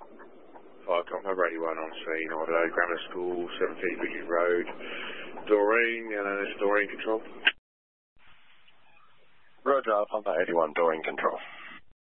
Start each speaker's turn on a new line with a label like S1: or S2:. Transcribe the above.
S1: 5 Compo Radio 1 on scene, Idaho Grammar School, 17 Bridget Road, Doreen, Doreen control.
S2: Roger, Papa 81, Doreen control.